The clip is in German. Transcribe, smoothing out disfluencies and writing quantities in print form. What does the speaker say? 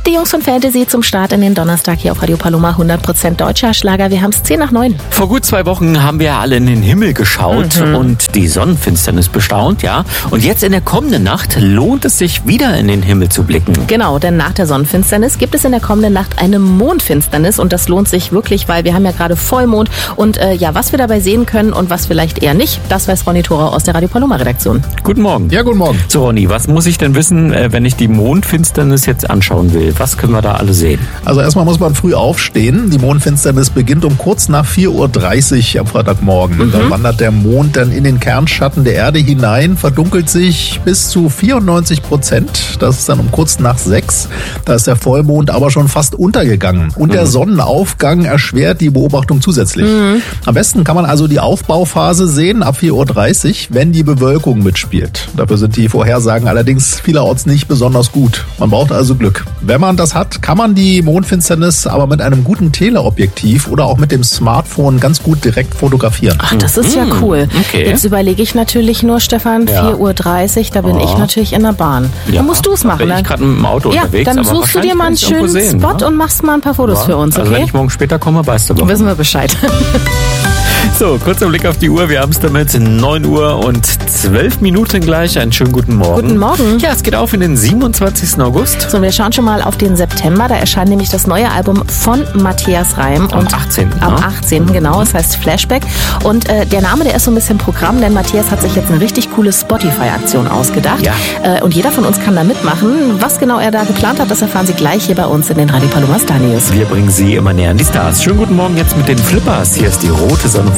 Die Jungs von Fantasy zum Start in den Donnerstag hier auf Radio Paloma. 100% deutscher Schlager. Wir haben es 8:10. Vor gut 2 Wochen haben wir alle in den Himmel geschaut und die Sonnenfinsternis bestaunt, ja. Und jetzt in der kommenden Nacht lohnt es sich wieder in den Himmel zu blicken. Genau, denn nach der Sonnenfinsternis gibt es in der kommenden Nacht eine Mondfinsternis und das lohnt sich wirklich, weil wir haben ja gerade Vollmond und was wir dabei sehen können und was vielleicht eher nicht, das weiß Ronny Thorau aus der Radio Paloma Redaktion. Guten Morgen. Ja, guten Morgen. So Ronny, was muss ich denn wissen, wenn ich die Mondfinsternis jetzt anschauen will? Was können wir da alle sehen? Also erstmal muss man früh aufstehen. Die Mondfinsternis beginnt um kurz nach 4:30 Uhr am Freitagmorgen. Da wandert der Mond dann in den Kernschatten der Erde hinein, verdunkelt sich bis zu 94%. Das ist dann um kurz nach 6. Da ist der Vollmond aber schon fast untergegangen. Und der Sonnenaufgang erschwert die Beobachtung zusätzlich. Am besten kann man also die Aufbauphase sehen ab 4:30 Uhr, wenn die Bewölkung mitspielt. Dafür sind die Vorhersagen allerdings vielerorts nicht besonders gut. Man braucht also Glück. Wenn man das hat, kann man die Mondfinsternis aber mit einem guten Teleobjektiv oder auch mit dem Smartphone ganz gut direkt fotografieren. Ach, das ist ja cool. Okay. Jetzt überlege ich natürlich nur, Stefan, 4:30 Uhr, da bin ich natürlich in der Bahn. Dann musst du es machen. Bin ich gerade mit dem Auto unterwegs. Dann aber suchst du dir mal einen schönen sehen, Spot und machst mal ein paar Fotos für uns, okay? Also wenn ich morgen später komme, weißt du doch. Wissen wir Bescheid. So, kurzer Blick auf die Uhr. Wir haben es damit 9:12 gleich. Einen schönen guten Morgen. Guten Morgen. Ja, es geht auf in den 27. August. So, wir schauen schon mal auf den September. Da erscheint nämlich das neue Album von Matthias Reim. Am 18. Am 18. genau. Es heißt Flashback. Und der Name, der ist so ein bisschen Programm, denn Matthias hat sich jetzt eine richtig coole Spotify-Aktion ausgedacht. Ja. Und jeder von uns kann da mitmachen. Was genau er da geplant hat, das erfahren Sie gleich hier bei uns in den Radio Paloma Star News. Wir bringen Sie immer näher an die Stars. Schönen guten Morgen jetzt mit den Flippers. Hier ist die rote Sonne.